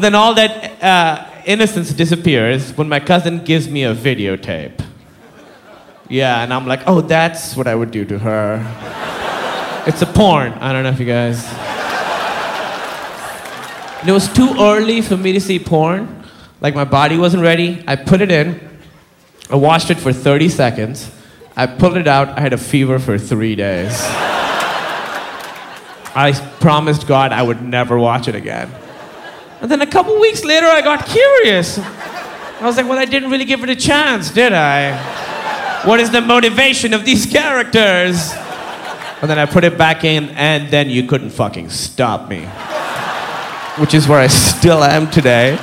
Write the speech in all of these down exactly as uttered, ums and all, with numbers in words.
But then all that uh, innocence disappears when my cousin gives me a videotape. Yeah, and I'm like, oh, that's what I would do to her. It's a porn. I don't know if you guys... And it was too early for me to see porn. Like, my body wasn't ready. I put it in. I watched it for thirty seconds. I pulled it out. I had a fever for three days. I promised God I would never watch it again. And then a couple weeks later, I got curious. I was like, well, I didn't really give it a chance, did I? What is the motivation of these characters? And then I put it back in, and then you couldn't fucking stop me. Which is where I still am today.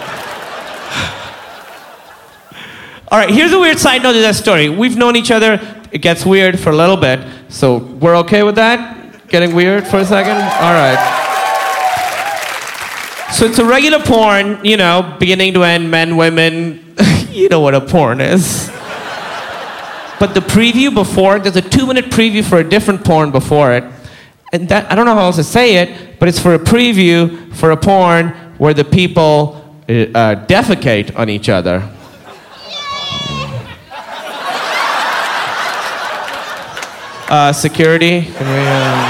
All right, here's a weird side note to that story. We've known each other. It gets weird for a little bit. So we're okay with that? Getting weird for a second? All right. So it's a regular porn, you know, beginning to end, men, women. You know what a porn is. But the preview before, there's a two-minute preview for a different porn before it. And that, I don't know how else to say it, but it's for a preview for a porn where the people uh, defecate on each other. Uh, security, can we,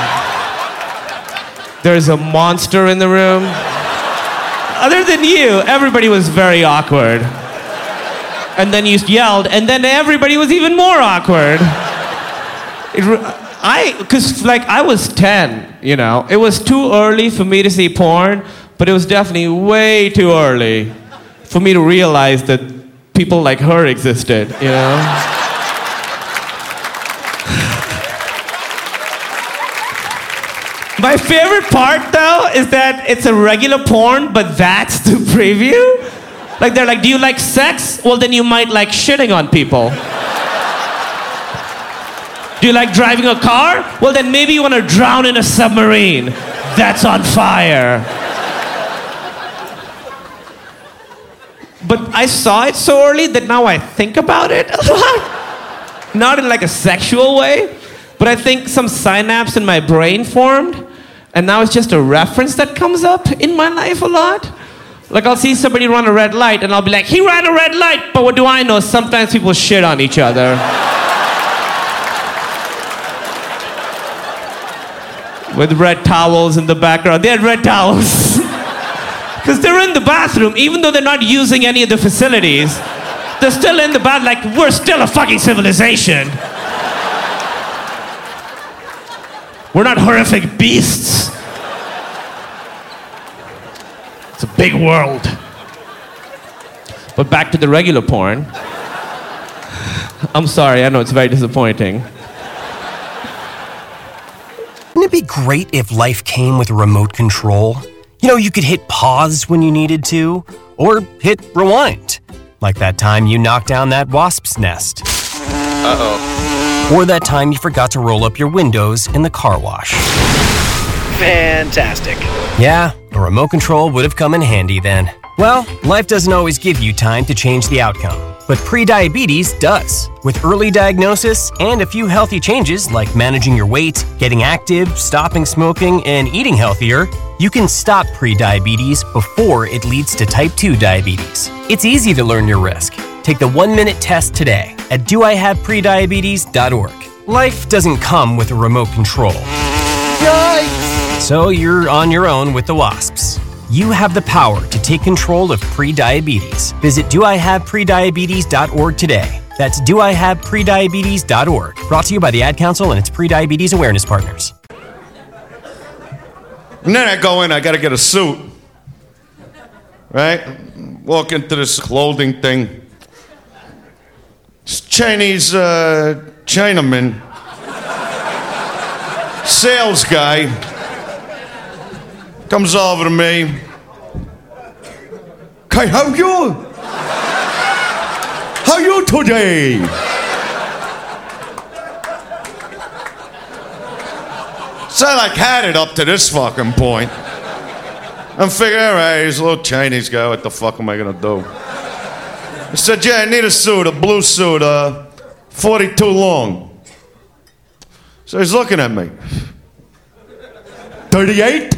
uh... There's a monster in the room. Other than you, everybody was very awkward. And then you yelled, and then everybody was even more awkward. It, I, because like I was ten, you know, it was too early for me to see porn, but it was definitely way too early for me to realize that people like her existed, you know. My favorite part, though, is that it's a regular porn, but that's the preview. Like, they're like, do you like sex? Well, then you might like shitting on people. Do you like driving a car? Well, then maybe you want to drown in a submarine that's on fire. But I saw it so early that now I think about it a lot. Not in like a sexual way, but I think some synapse in my brain formed, and now it's just a reference that comes up in my life a lot. Like, I'll see somebody run a red light, and I'll be like, he ran a red light, but what do I know? Sometimes people shit on each other. With red towels in the background. They had red towels. Because they're in the bathroom, even though they're not using any of the facilities. They're still in the bath, like, we're still a fucking civilization. We're not horrific beasts. It's a big world. But back to the regular porn. I'm sorry, I know it's very disappointing. Wouldn't it be great if life came with a remote control? You know, you could hit pause when you needed to, or hit rewind. Like that time you knocked down that wasp's nest. Uh-oh. Or that time you forgot to roll up your windows in the car wash. Fantastic. Yeah, a remote control would have come in handy then. Well, life doesn't always give you time to change the outcome, but prediabetes does. With early diagnosis and a few healthy changes like managing your weight, getting active, stopping smoking, and eating healthier, you can stop prediabetes before it leads to type two diabetes. It's easy to learn your risk. Take the one-minute test today at do I have prediabetes dot org. Life doesn't come with a remote control. Yikes! So you're on your own with the wasps. You have the power to take control of prediabetes. Visit do I have prediabetes dot org today. That's do I have prediabetes dot org. Brought to you by the Ad Council and its prediabetes awareness partners. And then I go in, I gotta get a suit. Right? Walk into this clothing thing. This Chinese uh, Chinaman, sales guy, comes over to me. Hey, how you? How you today? So I like had it up to this fucking point. I'm figuring, all right, he's a little Chinese guy. What the fuck am I gonna do? I said, yeah, I need a suit, a blue suit, uh, forty-two long. So he's looking at me. thirty-eight?